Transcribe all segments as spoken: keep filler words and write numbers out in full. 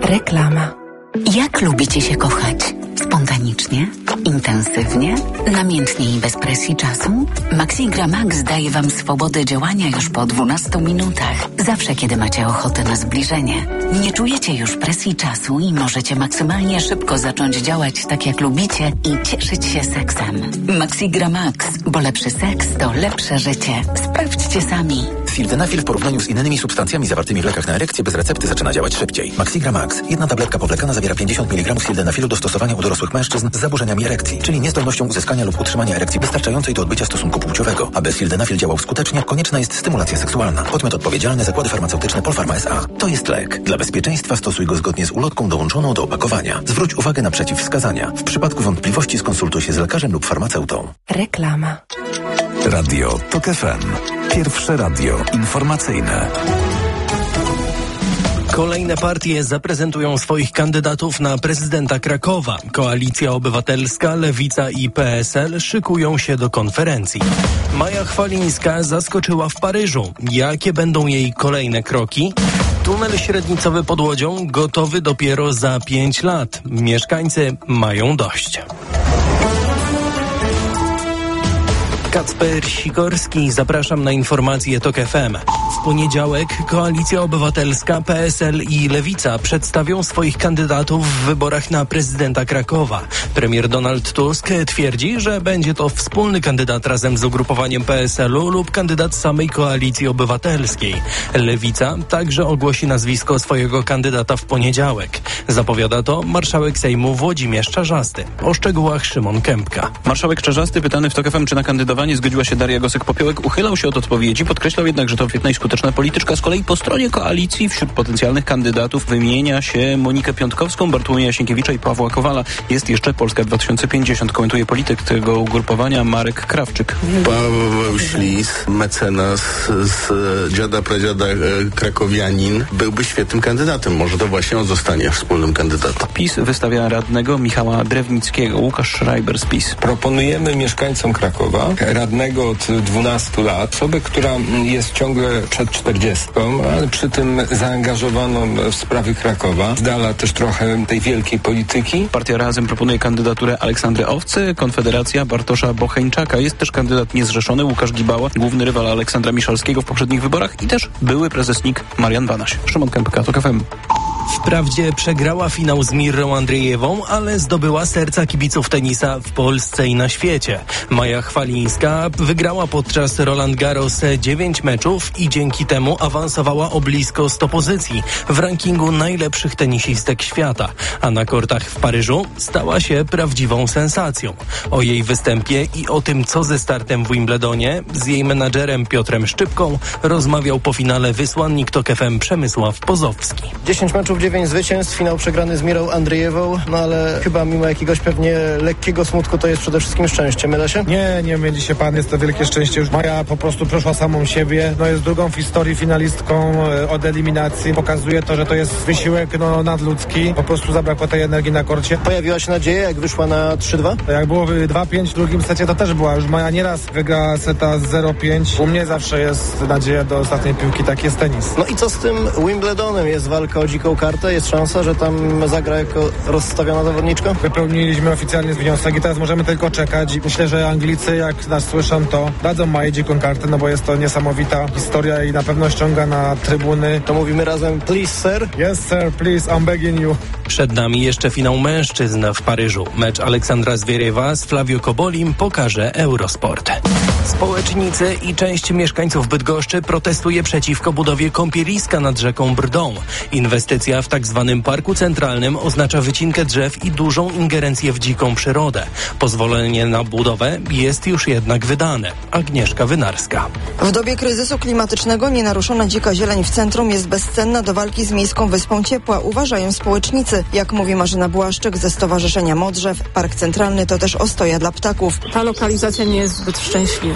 Reklama. Jak lubicie się kochać? Spontanicznie? Intensywnie? Namiętnie i bez presji czasu? Maxigra Max daje Wam swobodę działania już po dwunastu minutach. Zawsze, kiedy macie ochotę na zbliżenie. Nie czujecie już presji czasu i możecie maksymalnie szybko zacząć działać tak, jak lubicie i cieszyć się seksem. Maxigra Max, bo lepszy seks to lepsze życie. Sprawdźcie sami. Sildenafil w porównaniu z innymi substancjami zawartymi w lekach na erekcję bez recepty zaczyna działać szybciej. Maxigra Max. Jedna tabletka powlekana zawiera pięćdziesiąt miligramów sildenafilu do stosowania u dorosłych mężczyzn z zaburzeniami erekcji, czyli niezdolnością uzyskania lub utrzymania erekcji wystarczającej do odbycia stosunku płciowego. Aby sildenafil działał skutecznie, konieczna jest stymulacja seksualna. Podmiot odpowiedzialny Zakłady Farmaceutyczne Polpharma S A. To jest lek. Dla bezpieczeństwa stosuj go zgodnie z ulotką dołączoną do opakowania. Zwróć uwagę na przeciwwskazania. W przypadku wątpliwości skonsultuj się z lekarzem lub farmaceutą. Reklama. Radio TOK F M. Pierwsze radio informacyjne. Kolejne partie zaprezentują swoich kandydatów na prezydenta Krakowa. Koalicja Obywatelska, Lewica i P S L szykują się do konferencji. Maja Chwalińska zaskoczyła w Paryżu. Jakie będą jej kolejne kroki? Tunel średnicowy pod Łodzią gotowy dopiero za pięć lat. Mieszkańcy mają dość. Kacper Sikorski, zapraszam na informacje TOK F M. W poniedziałek Koalicja Obywatelska, P S L i Lewica przedstawią swoich kandydatów w wyborach na prezydenta Krakowa. Premier Donald Tusk twierdzi, że będzie to wspólny kandydat razem z ugrupowaniem P S L u lub kandydat samej Koalicji Obywatelskiej. Lewica także ogłosi nazwisko swojego kandydata w poniedziałek. Zapowiada to marszałek Sejmu Włodzimierz Czarzasty. O szczegółach Szymon Kępka. Marszałek Czarzasty pytany w TOK F M, czy na kandydowanie zgodziła się Daria Gosek-Popiołek, uchylał się od odpowiedzi, podkreślał jednak, że to świetna i skuteczna polityczka. Z kolei po stronie koalicji wśród potencjalnych kandydatów wymienia się Monikę Piątkowską, Bartłomieja Sienkiewicza i Pawła Kowala. Jest jeszcze Polska dwa tysiące pięćdziesiąt. Komentuje polityk tego ugrupowania Marek Krawczyk. Paweł Ślis, mecenas z dziada pradziada krakowianin, byłby świetnym kandydatem. Może to właśnie on zostanie wspólnym kandydatem. PiS wystawia radnego Michała Drewnickiego. Łukasz Schreiber z PiS. Proponujemy mieszkańcom Krakowa radnego od dwunastu lat, osobę, która jest ciągle przed czterdziestką, ale przy tym zaangażowaną w sprawy Krakowa, z dala też trochę tej wielkiej polityki. Partia Razem proponuje kandydaturę Aleksandry Owcy, Konfederacja Bartosza Bocheńczaka. Jest też kandydat niezrzeszony Łukasz Gibała, główny rywal Aleksandra Miszalskiego w poprzednich wyborach i też były prezes N I K Marian Banaś. Szymon Kępka, TOK F M. Wprawdzie przegrała finał z Mirrą Andrzejewą, ale zdobyła serca kibiców tenisa w Polsce i na świecie. Maja Chwalińska wygrała podczas Roland Garros dziewięć meczów i dzięki temu awansowała o blisko sto pozycji w rankingu najlepszych tenisistek świata, a na kortach w Paryżu stała się prawdziwą sensacją. O jej występie i o tym, co ze startem w Wimbledonie z jej menadżerem Piotrem Szczypką rozmawiał po finale wysłannik TOK F M Przemysław Pozowski. dziesięć meczów, dziewięć zwycięstw, finał przegrany z Mirą Andrzejewą, no ale chyba mimo jakiegoś pewnie lekkiego smutku to jest przede wszystkim szczęście. Mylę się? Nie, nie myli się pan, jest to wielkie szczęście. Już Maja po prostu przeszła samą siebie, no jest drugą w historii finalistką od eliminacji. Pokazuje to, że to jest wysiłek no, nadludzki. Po prostu zabrakło tej energii na korcie. Pojawiła się nadzieja, jak wyszła na trzy dwa? Jak było dwa pięć w drugim secie, to też była. Już Maja nieraz wygrała seta z zero pięć. U mnie zawsze jest nadzieja do ostatniej piłki, tak jest tenis. No i co z tym Wimbledonem? Jest walka o dziką kartę? Jest szansa, że tam zagra jako rozstawiona zawodniczka? Wypełniliśmy oficjalnie wniosek i teraz możemy tylko czekać. I myślę, że Anglicy, jak nas słyszą, to dadzą Maji dziką kartę, no bo jest to niesamowita historia i na pewno ściąga na trybuny. To mówimy razem, please sir? Yes sir, please, I'm begging you. Przed nami jeszcze finał mężczyzn w Paryżu. Mecz Aleksandra Zwieriewa z Flavio Kobolim pokaże Eurosport. Społecznicy i część mieszkańców Bydgoszczy protestuje przeciwko budowie kąpieliska nad rzeką Brdą. Inwestycja w tak zwanym Parku Centralnym oznacza wycinkę drzew i dużą ingerencję w dziką przyrodę. Pozwolenie na budowę jest już jednak wydane. Agnieszka Wynarska. W dobie kryzysu klimatycznego nienaruszona dzika zieleń w centrum jest bezcenna do walki z Miejską Wyspą Ciepła, uważają społecznicy. Jak mówi Marzyna Błaszczyk ze Stowarzyszenia Modrzew, Park Centralny to też ostoja dla ptaków. Ta lokalizacja nie jest zbyt szczęśliwa.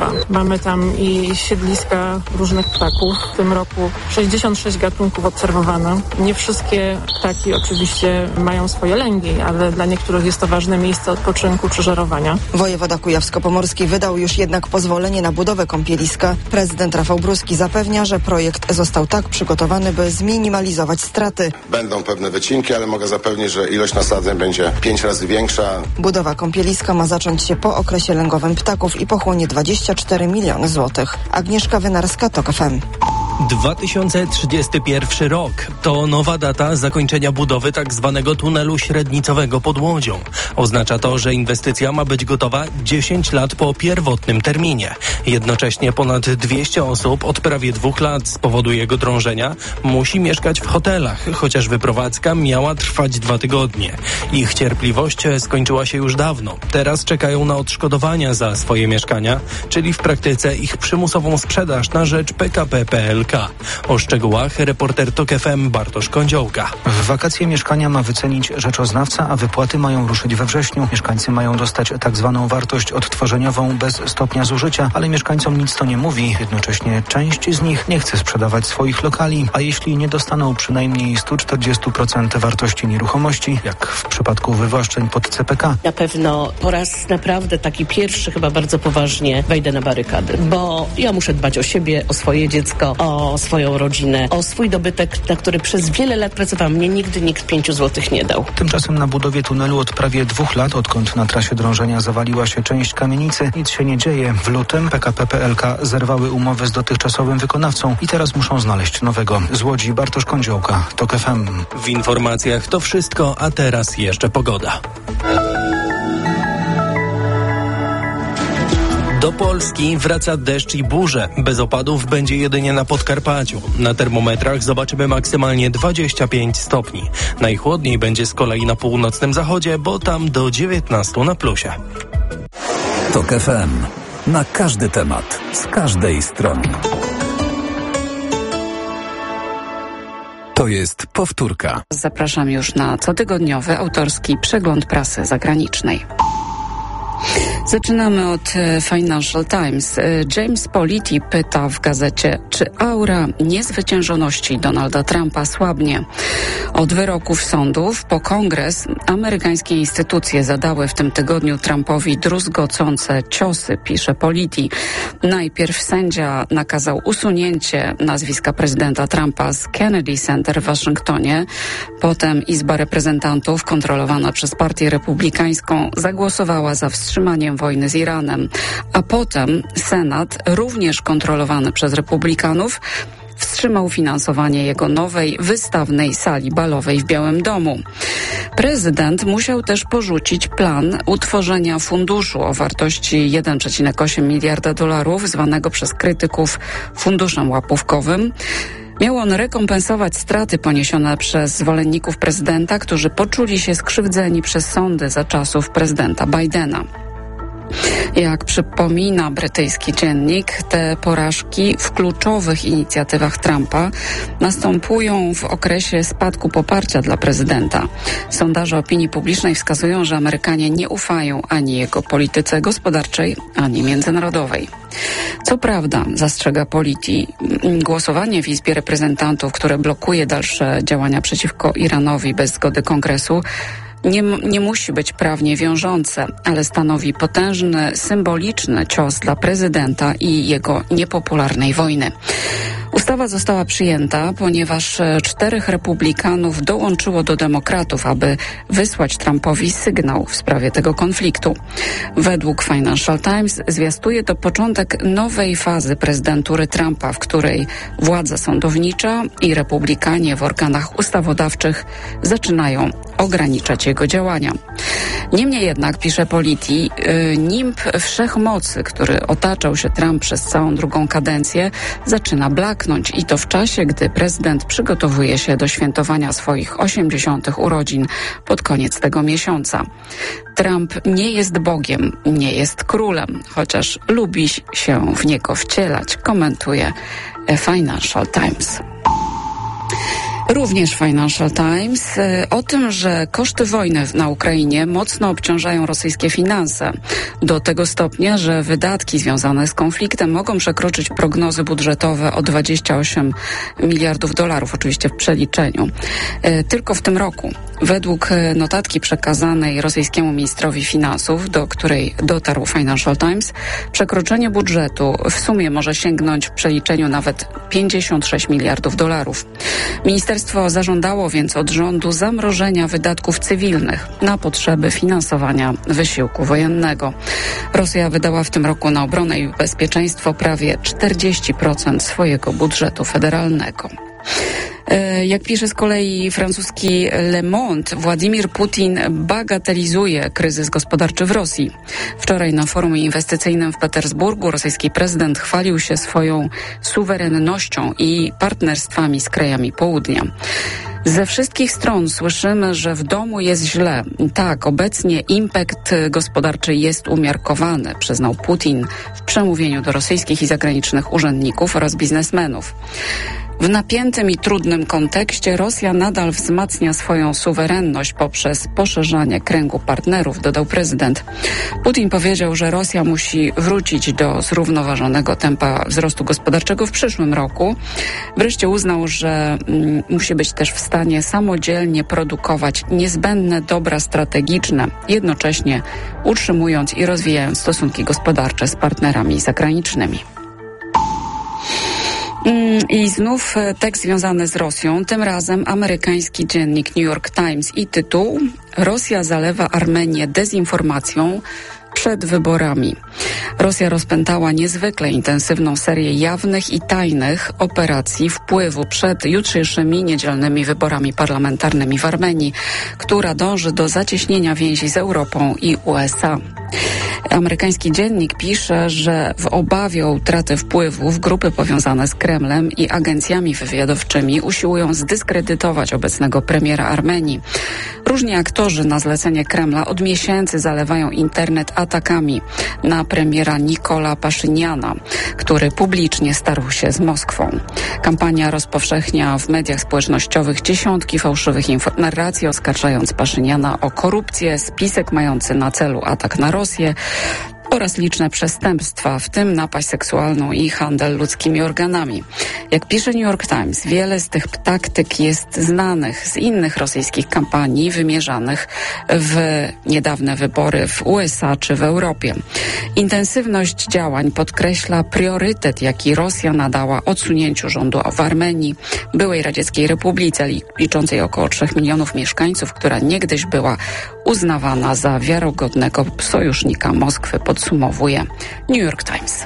Trumpa. Mamy tam i siedliska różnych ptaków. W tym roku sześćdziesiąt sześć gatunków obserwowano. Nie wszystkie ptaki oczywiście mają swoje lęgi, ale dla niektórych jest to ważne miejsce odpoczynku czy żerowania. Wojewoda kujawsko-pomorski wydał już jednak pozwolenie na budowę kąpieliska. Prezydent Rafał Bruski zapewnia, że projekt został tak przygotowany, by zminimalizować straty. Będą pewne wycinki, ale mogę zapewnić, że ilość nasadzeń będzie pięć razy większa. Budowa kąpieliska ma zacząć się po okresie lęgowym ptaków i pochłonie dwadzieścia cztery miliony złotych. Agnieszka Wynarska, TOK F M. dwa tysiące trzydziesty pierwszy rok to nowa data zakończenia budowy tak zwanego tunelu średnicowego pod Łodzią. Oznacza to, że inwestycja ma być gotowa dziesięć lat po pierwotnym terminie. Jednocześnie ponad dwieście osób od prawie dwóch lat z powodu jego drążenia musi mieszkać w hotelach, chociaż wyprowadzka miała trwać dwa tygodnie. Ich cierpliwość skończyła się już dawno. Teraz czekają na odszkodowania za swoje mieszkania, czyli w praktyce ich przymusową sprzedaż na rzecz P K P P L K. O szczegółach reporter TOK F M Bartosz Kądziołka. W wakacje mieszkania ma wycenić rzeczoznawca, a wypłaty mają ruszyć we wrześniu. Mieszkańcy mają dostać tak zwaną wartość odtworzeniową bez stopnia zużycia, ale mieszkańcom nic to nie mówi. Jednocześnie część z nich nie chce sprzedawać swoich lokali, a jeśli nie dostaną przynajmniej sto czterdzieści procent wartości nieruchomości, jak w przypadku wywłaszczeń pod C P K. Na pewno po raz naprawdę taki pierwszy chyba bardzo poważnie wejdę na barykady, bo ja muszę dbać o siebie, o swoje dziecko, o swoją rodzinę, o swój dobytek, na który przez wiele lat pracowałam. Mnie nigdy nikt pięciu złotych nie dał. Tymczasem na budowie tunelu od prawie dwóch lat, odkąd na trasie drążenia zawaliła się część kamienicy, nic się nie dzieje. W lutym P K P P L K zerwały umowę z dotychczasowym wykonawcą i teraz muszą znaleźć nowego. Z Łodzi Bartosz Kądziołka, TOK F M. W informacjach to wszystko, a teraz jeszcze pogoda. Do Polski wraca deszcz i burze. Bez opadów będzie jedynie na Podkarpaciu. Na termometrach zobaczymy maksymalnie dwadzieścia pięć stopni. Najchłodniej będzie z kolei na północnym zachodzie, bo tam do dziewiętnastu na plusie. TOK F M. Na każdy temat, z każdej strony. To jest powtórka. Zapraszam już na cotygodniowy autorski przegląd prasy zagranicznej. Zaczynamy od Financial Times. James Politi pyta w gazecie, czy aura niezwyciężoności Donalda Trumpa słabnie. Od wyroków sądów po kongres amerykańskie instytucje zadały w tym tygodniu Trumpowi druzgocące ciosy, pisze Politi. Najpierw sędzia nakazał usunięcie nazwiska prezydenta Trumpa z Kennedy Center w Waszyngtonie. Potem Izba Reprezentantów, kontrolowana przez Partię Republikańską, zagłosowała za wstrzymaniem wojny z Iranem. A potem Senat, również kontrolowany przez Republikanów, wstrzymał finansowanie jego nowej, wystawnej sali balowej w Białym Domu. Prezydent musiał też porzucić plan utworzenia funduszu o wartości jeden przecinek osiem miliarda dolarów, zwanego przez krytyków funduszem łapówkowym. Miał on rekompensować straty poniesione przez zwolenników prezydenta, którzy poczuli się skrzywdzeni przez sądy za czasów prezydenta Bidena. Jak przypomina brytyjski dziennik, te porażki w kluczowych inicjatywach Trumpa następują w okresie spadku poparcia dla prezydenta. Sondaże opinii publicznej wskazują, że Amerykanie nie ufają ani jego polityce gospodarczej, ani międzynarodowej. Co prawda, zastrzega Politi, głosowanie w Izbie Reprezentantów, które blokuje dalsze działania przeciwko Iranowi bez zgody Kongresu, Nie, nie musi być prawnie wiążące, ale stanowi potężny, symboliczny cios dla prezydenta i jego niepopularnej wojny. Ustawa została przyjęta, ponieważ czterech republikanów dołączyło do demokratów, aby wysłać Trumpowi sygnał w sprawie tego konfliktu. Według Financial Times zwiastuje to początek nowej fazy prezydentury Trumpa, w której władza sądownicza i republikanie w organach ustawodawczych zaczynają ograniczać jego działania. Niemniej jednak, pisze Politi, nimb wszechmocy, który otaczał się Trump przez całą drugą kadencję, zaczyna blaknąć i to w czasie, gdy prezydent przygotowuje się do świętowania swoich osiemdziesiątych urodzin pod koniec tego miesiąca. Trump nie jest Bogiem, nie jest królem, chociaż lubi się w niego wcielać, komentuje Financial Times. Również Financial Times o tym, że koszty wojny na Ukrainie mocno obciążają rosyjskie finanse. Do tego stopnia, że wydatki związane z konfliktem mogą przekroczyć prognozy budżetowe o dwadzieścia osiem miliardów dolarów, oczywiście w przeliczeniu. Tylko w tym roku, według notatki przekazanej rosyjskiemu ministrowi finansów, do której dotarł Financial Times, przekroczenie budżetu w sumie może sięgnąć w przeliczeniu nawet pięćdziesiąt sześć miliardów dolarów. Ministerstwo zażądało więc od rządu zamrożenia wydatków cywilnych na potrzeby finansowania wysiłku wojennego. Rosja wydała w tym roku na obronę i bezpieczeństwo prawie czterdzieści procent swojego budżetu federalnego. Jak pisze z kolei francuski Le Monde, Władimir Putin bagatelizuje kryzys gospodarczy w Rosji. Wczoraj na forum inwestycyjnym w Petersburgu rosyjski prezydent chwalił się swoją suwerennością i partnerstwami z krajami południa. Ze wszystkich stron słyszymy, że w domu jest źle. Tak, obecnie impact gospodarczy jest umiarkowany, przyznał Putin w przemówieniu do rosyjskich i zagranicznych urzędników oraz biznesmenów. W napiętym i trudnym kontekście Rosja nadal wzmacnia swoją suwerenność poprzez poszerzanie kręgu partnerów, dodał prezydent. Putin powiedział, że Rosja musi wrócić do zrównoważonego tempa wzrostu gospodarczego w przyszłym roku. Wreszcie uznał, że mm, musi być też w stanie samodzielnie produkować niezbędne dobra strategiczne, jednocześnie utrzymując i rozwijając stosunki gospodarcze z partnerami zagranicznymi. I znów tekst związany z Rosją, tym razem amerykański dziennik New York Times i tytuł: Rosja zalewa Armenię dezinformacją przed wyborami. Rosja rozpętała niezwykle intensywną serię jawnych i tajnych operacji wpływu przed jutrzejszymi niedzielnymi wyborami parlamentarnymi w Armenii, która dąży do zacieśnienia więzi z Europą i U S A. Amerykański dziennik pisze, że w obawie o utratę wpływów grupy powiązane z Kremlem i agencjami wywiadowczymi usiłują zdyskredytować obecnego premiera Armenii. Różni aktorzy na zlecenie Kremla od miesięcy zalewają internet atakami na premiera Nikola Paszyniana, który publicznie starł się z Moskwą. Kampania rozpowszechnia w mediach społecznościowych dziesiątki fałszywych inf- narracji, oskarżając Paszyniana o korupcję, spisek mający na celu atak na Rosję oraz liczne przestępstwa, w tym napaść seksualną i handel ludzkimi organami. Jak pisze New York Times, wiele z tych taktyk jest znanych z innych rosyjskich kampanii wymierzanych w niedawne wybory w U S A czy w Europie. Intensywność działań podkreśla priorytet, jaki Rosja nadała odsunięciu rządu w Armenii, byłej radzieckiej republice liczącej około trzech milionów mieszkańców, która niegdyś była uznawana za wiarygodnego sojusznika Moskwy, podsumowuje New York Times.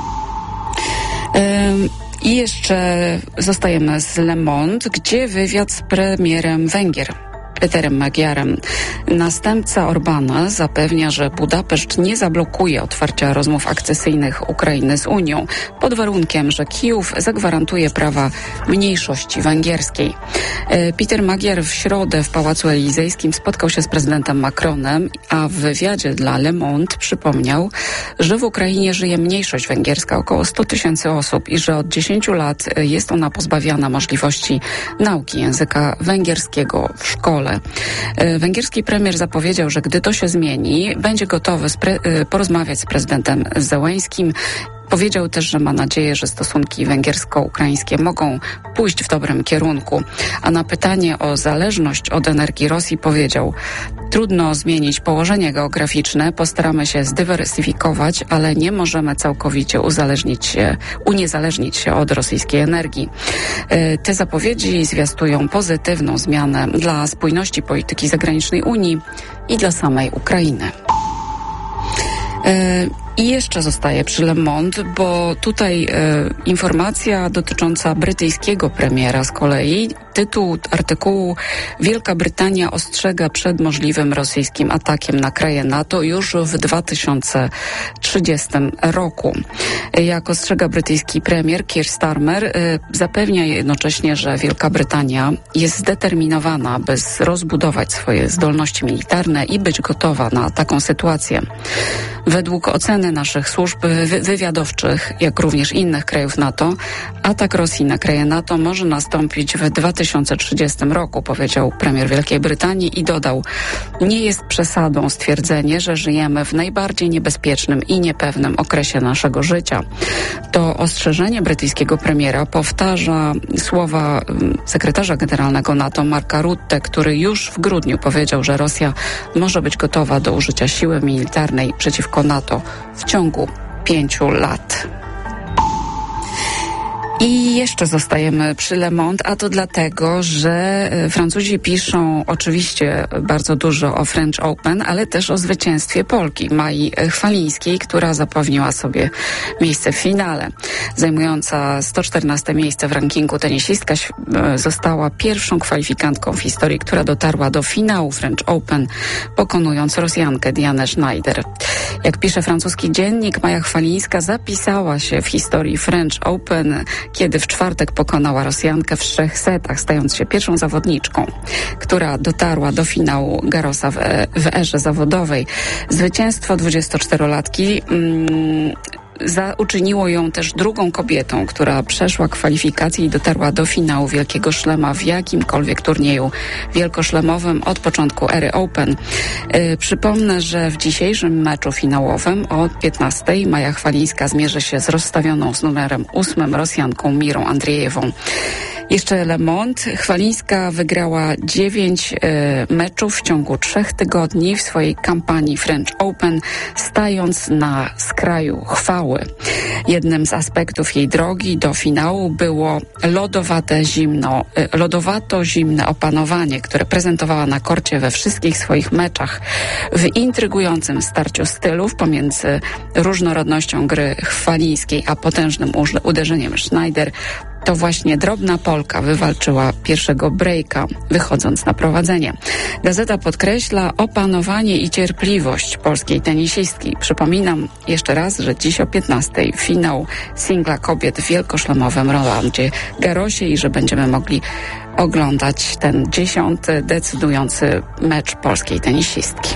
Ym, I jeszcze zostajemy z Le Monde, gdzie wywiad z premierem Węgier, Peterem Magyarem. Następca Orbana zapewnia, że Budapeszt nie zablokuje otwarcia rozmów akcesyjnych Ukrainy z Unią, pod warunkiem, że Kijów zagwarantuje prawa mniejszości węgierskiej. Peter Magyar w środę w Pałacu Elizejskim spotkał się z prezydentem Macronem, a w wywiadzie dla Le Monde przypomniał, że w Ukrainie żyje mniejszość węgierska, około sto tysięcy osób, i że od dziesięciu lat jest ona pozbawiana możliwości nauki języka węgierskiego w szkole. Węgierski premier zapowiedział, że gdy to się zmieni, będzie gotowy spre- porozmawiać z prezydentem Zełeńskim. Powiedział też, że ma nadzieję, że stosunki węgiersko-ukraińskie mogą pójść w dobrym kierunku. A na pytanie o zależność od energii Rosji powiedział: trudno zmienić położenie geograficzne, postaramy się zdywersyfikować, ale nie możemy całkowicie uzależnić się, uniezależnić się od rosyjskiej energii. Te zapowiedzi zwiastują pozytywną zmianę dla spójności polityki zagranicznej Unii i dla samej Ukrainy. I jeszcze zostaję przy Le Monde, bo tutaj e, informacja dotycząca brytyjskiego premiera z kolei. Tytuł artykułu: Wielka Brytania ostrzega przed możliwym rosyjskim atakiem na kraje NATO już w dwa tysiące trzydziestym roku. Jak ostrzega brytyjski premier Keir Starmer, e, zapewnia jednocześnie, że Wielka Brytania jest zdeterminowana, by rozbudować swoje zdolności militarne i być gotowa na taką sytuację. Według oceny plany naszych służb wy- wywiadowczych, jak również innych krajów NATO, atak Rosji na kraje NATO może nastąpić w dwa tysiące trzydziestym roku, powiedział premier Wielkiej Brytanii i dodał: nie jest przesadą stwierdzenie, że żyjemy w najbardziej niebezpiecznym i niepewnym okresie naszego życia. To ostrzeżenie brytyjskiego premiera powtarza słowa sekretarza generalnego NATO Marka Rutte, który już w grudniu powiedział, że Rosja może być gotowa do użycia siły militarnej przeciwko NATO w ciągu pięciu lat. I jeszcze zostajemy przy Le Monde, a to dlatego, że Francuzi piszą oczywiście bardzo dużo o French Open, ale też o zwycięstwie Polki Mai Chwalińskiej, która zapewniła sobie miejsce w finale. Zajmująca sto czternaste miejsce w rankingu tenisistka została pierwszą kwalifikantką w historii, która dotarła do finału French Open, pokonując Rosjankę Dianę Schneider. Jak pisze francuski dziennik, Maja Chwalińska zapisała się w historii French Open, kiedy w czwartek pokonała Rosjankę w trzech setach, stając się pierwszą zawodniczką, która dotarła do finału Garrosa w, e, w erze zawodowej. Zwycięstwo dwudziestoczterolatki mm, za, uczyniło ją też drugą kobietą, która przeszła kwalifikacje i dotarła do finału Wielkiego Szlema w jakimkolwiek turnieju wielkoszlemowym od początku ery Open. Yy, przypomnę, że w dzisiejszym meczu finałowym o piętnastej Maja Chwalińska zmierzy się z rozstawioną z numerem ósmym Rosjanką Mirą Andrzejewą. Jeszcze Le Monde. Chwalińska wygrała dziewięć y, meczów w ciągu trzech tygodni w swojej kampanii French Open, stając na skraju chwały. Jednym z aspektów jej drogi do finału było lodowate zimno, y, lodowato-zimne opanowanie, które prezentowała na korcie we wszystkich swoich meczach. W intrygującym starciu stylów pomiędzy różnorodnością gry Chwalińskiej a potężnym uderzeniem Schneider, to właśnie drobna Polka wywalczyła pierwszego breaka, wychodząc na prowadzenie. Gazeta podkreśla opanowanie i cierpliwość polskiej tenisistki. Przypominam jeszcze raz, że dziś o piętnastej finał singla kobiet w wielkoszlemowym Rolandzie Garrosie i że będziemy mogli oglądać ten dziesiąty decydujący mecz polskiej tenisistki.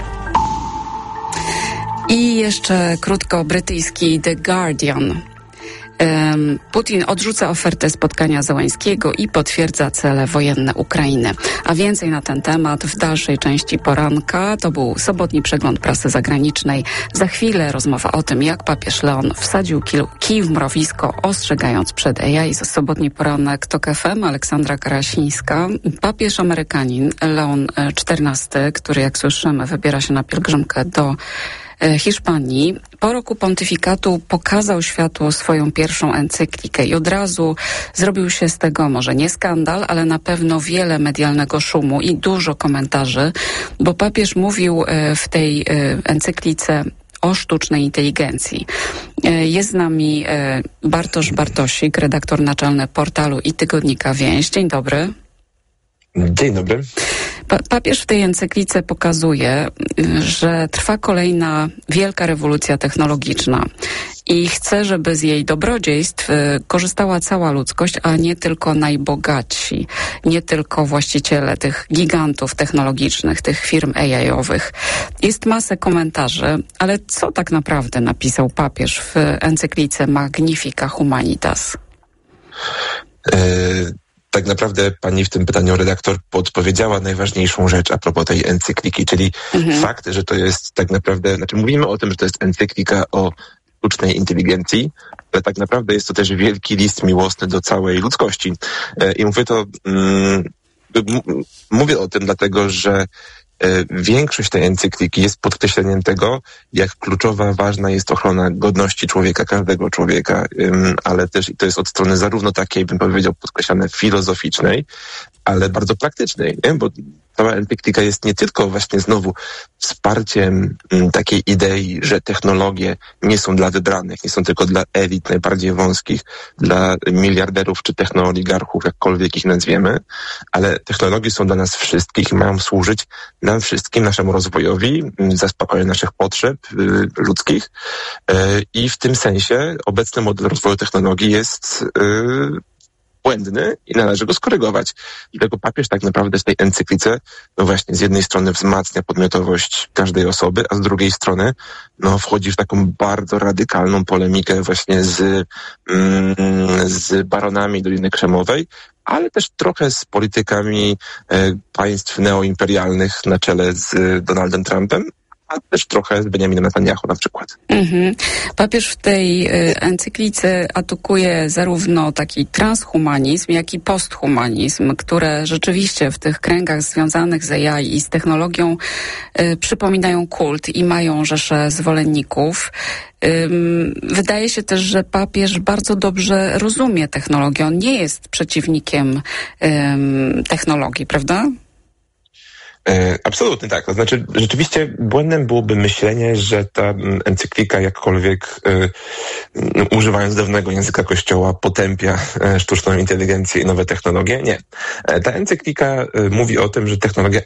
I jeszcze krótko brytyjski The Guardian. Putin odrzuca ofertę spotkania Zełańskiego i potwierdza cele wojenne Ukrainy. A więcej na ten temat w dalszej części poranka. To był sobotni przegląd prasy zagranicznej. Za chwilę rozmowa o tym, jak papież Leon wsadził kij w mrowisko, ostrzegając przed A I. Sobotni poranek TOK F M, Aleksandra Karasińska. Papież Amerykanin Leon czternasty, który jak słyszymy wybiera się na pielgrzymkę do Hiszpanii, po roku pontyfikatu pokazał światu swoją pierwszą encyklikę i od razu zrobił się z tego może nie skandal, ale na pewno wiele medialnego szumu i dużo komentarzy, bo papież mówił w tej encyklice o sztucznej inteligencji. Jest z nami Bartosz Bartosik, redaktor naczelny portalu i tygodnika Więź. Dzień dobry. Dzień dobry. Pa- papież w tej encyklice pokazuje, że trwa kolejna wielka rewolucja technologiczna i chce, żeby z jej dobrodziejstw korzystała cała ludzkość, a nie tylko najbogatsi, nie tylko właściciele tych gigantów technologicznych, tych firm A I-owych. Jest masę komentarzy, ale co tak naprawdę napisał papież w encyklice Magnifica Humanitas? Y- Tak naprawdę pani w tym pytaniu redaktor podpowiedziała najważniejszą rzecz a propos tej encykliki, czyli mhm. fakt, że to jest tak naprawdę, znaczy mówimy o tym, że to jest encyklika o sztucznej inteligencji, ale tak naprawdę jest to też wielki list miłosny do całej ludzkości. I mówię to, mm, m- mówię o tym dlatego, że większość tej encykliki jest podkreśleniem tego, jak kluczowa, ważna jest ochrona godności człowieka, każdego człowieka, ale też i to jest od strony zarówno takiej, bym powiedział, podkreślane filozoficznej, ale bardzo praktycznej, nie? Bo cała encyklika jest nie tylko właśnie znowu wsparciem m, takiej idei, że technologie nie są dla wybranych, nie są tylko dla elit najbardziej wąskich, dla miliarderów czy technooligarchów, jakkolwiek ich nazwiemy, ale technologie są dla nas wszystkich i mają służyć nam wszystkim, naszemu rozwojowi, zaspokojeniu naszych potrzeb y, ludzkich y, i w tym sensie obecny model rozwoju technologii jest y, błędny i należy go skorygować. Dlatego papież tak naprawdę w tej encyklice, no właśnie z jednej strony wzmacnia podmiotowość każdej osoby, a z drugiej strony no wchodzi w taką bardzo radykalną polemikę właśnie z, mm, z baronami Doliny Krzemowej, ale też trochę z politykami e, państw neoimperialnych na czele z Donaldem Trumpem, a też trochę z Benjaminem Netanyahu na przykład. Mhm. Papież w tej y, encyklice atakuje zarówno taki transhumanizm, jak i posthumanizm, które rzeczywiście w tych kręgach związanych z A I i z technologią y, przypominają kult i mają rzesze zwolenników. Ym, wydaje się też, że papież bardzo dobrze rozumie technologię. On nie jest przeciwnikiem ym, technologii, prawda? E, absolutnie tak. To znaczy, rzeczywiście błędem byłoby myślenie, że ta encyklika jakkolwiek, e, używając dawnego języka Kościoła, potępia e, sztuczną inteligencję i nowe technologie. Nie. E, ta encyklika e, mówi o tym, że technologia